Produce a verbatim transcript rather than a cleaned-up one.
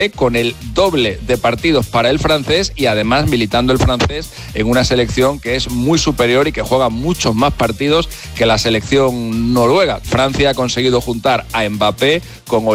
con el doble de partidos para el francés y además militando el francés en una selección que es muy superior y que juega muchos más partidos que la selección noruega. Francia ha conseguido juntar a Mbappé con